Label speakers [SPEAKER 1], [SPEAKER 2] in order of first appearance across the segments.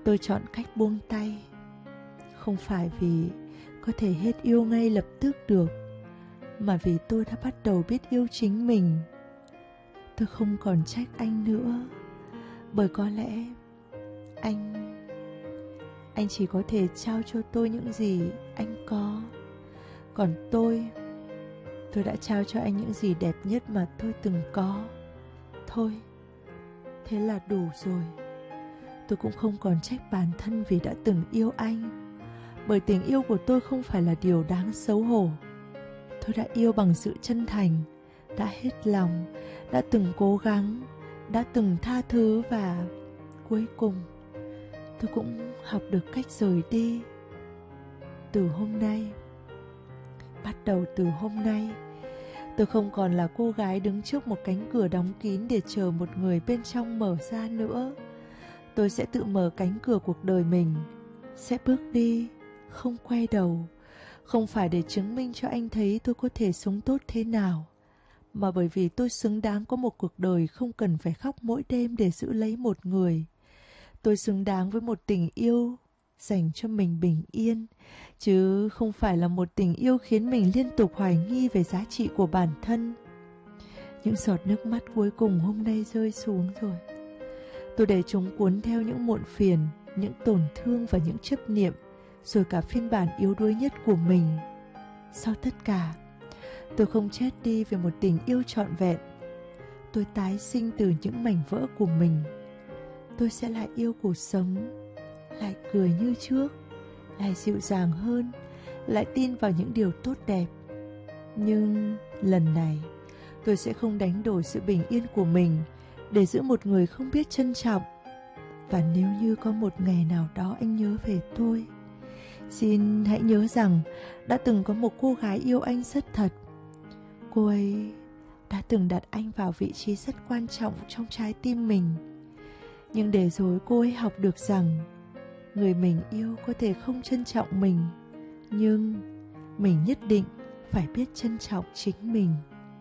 [SPEAKER 1] tôi chọn cách buông tay. Không phải vì có thể hết yêu ngay lập tức được, mà vì tôi đã bắt đầu biết yêu chính mình. Tôi không còn trách anh nữa, bởi có lẽ anh chỉ có thể trao cho tôi những gì anh có. Còn tôi đã trao cho anh những gì đẹp nhất mà tôi từng có. Thôi, thế là đủ rồi. Tôi cũng không còn trách bản thân vì đã từng yêu anh, bởi tình yêu của tôi không phải là điều đáng xấu hổ. Tôi đã yêu bằng sự chân thành, đã hết lòng, đã từng cố gắng, đã từng tha thứ, và cuối cùng tôi cũng học được cách rời đi. Từ hôm nay, bắt đầu từ hôm nay, tôi không còn là cô gái đứng trước một cánh cửa đóng kín để chờ một người bên trong mở ra nữa. Tôi sẽ tự mở cánh cửa cuộc đời mình, sẽ bước đi, không quay đầu. Không phải để chứng minh cho anh thấy tôi có thể sống tốt thế nào, mà bởi vì tôi xứng đáng có một cuộc đời không cần phải khóc mỗi đêm để giữ lấy một người. Tôi xứng đáng với một tình yêu dành cho mình bình yên, chứ không phải là một tình yêu khiến mình liên tục hoài nghi về giá trị của bản thân. Những giọt nước mắt cuối cùng hôm nay rơi xuống rồi. Tôi để chúng cuốn theo những muộn phiền, những tổn thương và những chấp niệm, rồi cả phiên bản yếu đuối nhất của mình. Sau tất cả, tôi không chết đi vì một tình yêu trọn vẹn. Tôi tái sinh từ những mảnh vỡ của mình. Tôi sẽ lại yêu cuộc sống, lại cười như trước, lại dịu dàng hơn, lại tin vào những điều tốt đẹp. Nhưng lần này, tôi sẽ không đánh đổi sự bình yên của mình để giữ một người không biết trân trọng. Và nếu như có một ngày nào đó anh nhớ về tôi, xin hãy nhớ rằng đã từng có một cô gái yêu anh rất thật. Cô ấy đã từng đặt anh vào vị trí rất quan trọng trong trái tim mình. Nhưng để rồi cô ấy học được rằng người mình yêu có thể không trân trọng mình, nhưng mình nhất định phải biết trân trọng chính mình.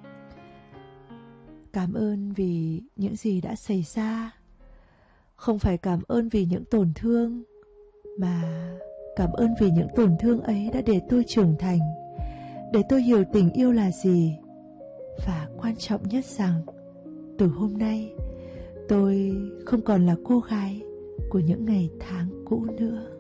[SPEAKER 1] Cảm ơn vì những gì đã xảy ra. Không phải cảm ơn vì những tổn thương, mà cảm ơn vì những tổn thương ấy đã để tôi trưởng thành, để tôi hiểu tình yêu là gì. Và quan trọng nhất rằng, từ hôm nay, tôi không còn là cô gái của những ngày tháng cũ nữa.